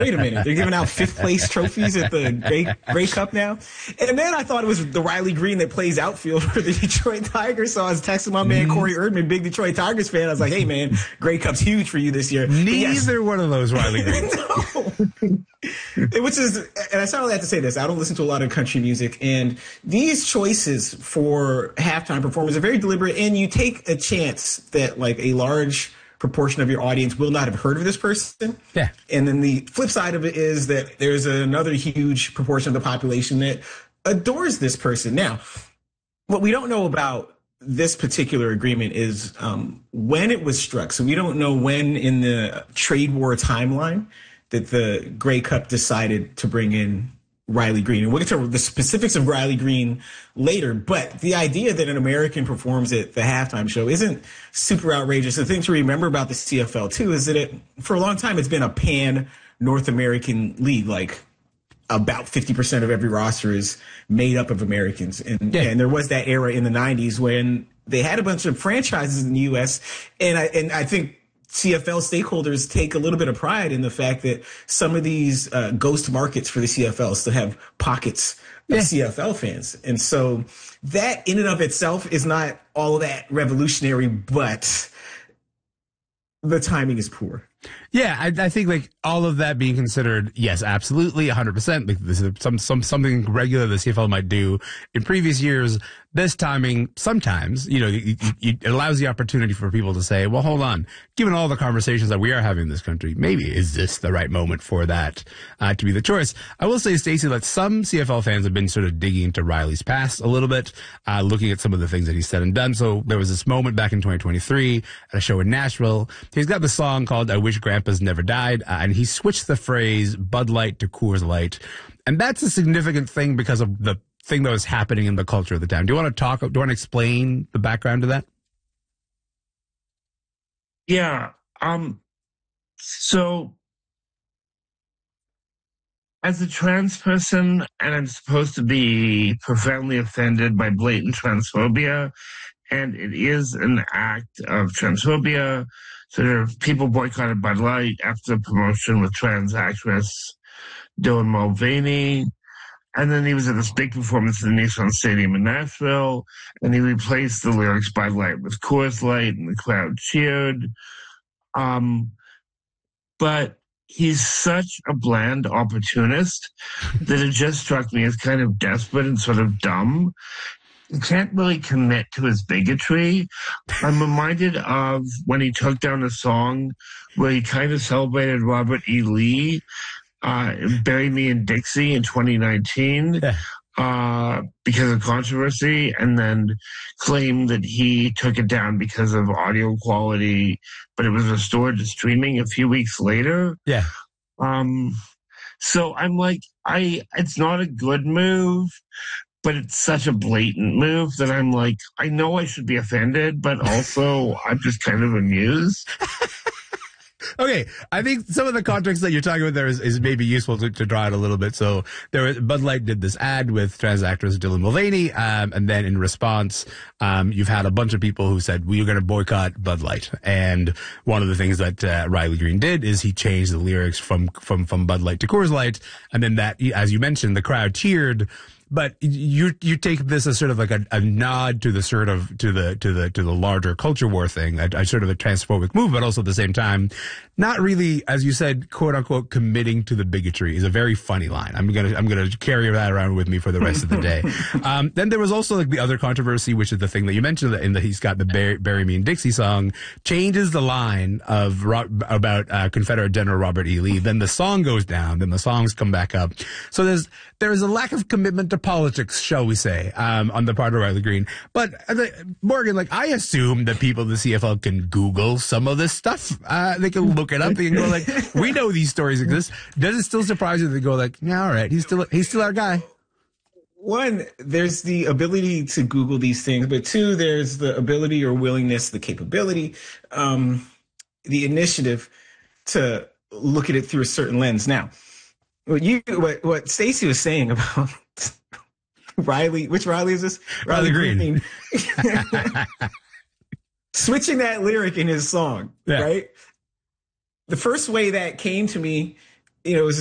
wait a minute, they're giving out fifth place trophies at the Grey Cup now. And then I thought it was the Riley Green that plays outfield for the Detroit Tigers. So I was texting my man Corey Erdman, big Detroit Tigers fan. I was like, hey man, Grey Cup's huge for you this year. Neither one of those Riley Greens. Which is, and I certainly have to say this, I don't listen to a lot of country music, and these choices for halftime performers are very deliberate, and you take a chance that like a large proportion of your audience will not have heard of this person. Yeah. And then the flip side of it is that there's another huge proportion of the population that adores this person. Now, what we don't know about this particular agreement is when it was struck. So we don't know when in the trade war timeline that the Grey Cup decided to bring in Riley Green. And we'll get to the specifics of Riley Green later, but the idea that an American performs at the halftime show isn't super outrageous. The thing to remember about the CFL too is that for a long time it's been a pan North American league. Like about 50% of every roster is made up of Americans. And there was that era in the 90s when they had a bunch of franchises in the US. And I think CFL stakeholders take a little bit of pride in the fact that some of these ghost markets for the CFL still have pockets of CFL fans. And so that in and of itself is not all that revolutionary, but the timing is poor. Yeah, I think like all of that being considered, yes, absolutely, 100%. Like this is something regular the CFL might do in previous years. This timing, sometimes, it allows the opportunity for people to say, well, hold on, given all the conversations that we are having in this country, maybe is this the right moment for that to be the choice? I will say, Stacey, that some CFL fans have been sort of digging into Riley's past a little bit, looking at some of the things that he said and done. So there was this moment back in 2023 at a show in Nashville. He's got this song called I Wish Grandpa's Never Died, and he switched the phrase Bud Light to Coors Light. And that's a significant thing because of the thing that was happening in the culture at the time. Do you want to explain the background to that? Yeah. So as a trans person, and I'm supposed to be profoundly offended by blatant transphobia, and it is an act of transphobia. So there are people boycotted Bud Light after the promotion with trans actress Dylan Mulvaney. And then he was at this big performance in the Nissan Stadium in Nashville, and he replaced the lyrics Bud Light with Coors Light, and the crowd cheered. But he's such a bland opportunist that it just struck me as kind of desperate and sort of dumb. He can't really commit to his bigotry. I'm reminded of when he took down a song where he kind of celebrated Robert E. Lee, Bury Me in Dixie in 2019 because of controversy, and then claimed that he took it down because of audio quality, but it was restored to streaming a few weeks later. Yeah. So I'm like, it's not a good move, but it's such a blatant move that I'm like, I know I should be offended, but also I'm just kind of amused. Okay, I think some of the context that you're talking about there is maybe useful to draw out a little bit. So Bud Light did this ad with trans actress Dylan Mulvaney, and then in response, you've had a bunch of people who said, we're going to boycott Bud Light. And one of the things that Riley Green did is he changed the lyrics from Bud Light to Coors Light. And then that, as you mentioned, the crowd cheered. But you take this as sort of like a nod to the sort of to the larger culture war thing, a sort of a transphobic move, but also at the same time, not really, as you said, quote unquote, committing to the bigotry is a very funny line. I'm gonna carry that around with me for the rest of the day. Then there was also like the other controversy, which is the thing that you mentioned in that he's got the Bury Me in Dixie song, changes the line of about Confederate General Robert E. Lee. Then the song goes down. Then the songs come back up. So there is a lack of commitment to politics, shall we say, on the part of Riley Green. But Morgan, like, I assume that people in the CFL can Google some of this stuff. They can look it up. They can go like, we know these stories exist. Does it still surprise you that they go like, yeah, all right, he's still our guy? One, there's the ability to Google these things, but two, there's the ability or willingness, the capability, the initiative to look at it through a certain lens. Now, what Stacey was saying about Riley, which Riley is this? Riley Green. Switching that lyric in his song, right? The first way that came to me you know, it was